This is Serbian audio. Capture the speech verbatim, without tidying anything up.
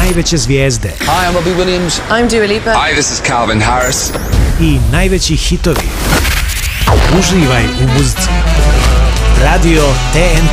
najveće zvijezde. Hi, I'm Robbie Williams. I'm Dua Lipa. Hi, this is Calvin Harris. I najveći hitovi. Uživaj u muzici. Radio T N T.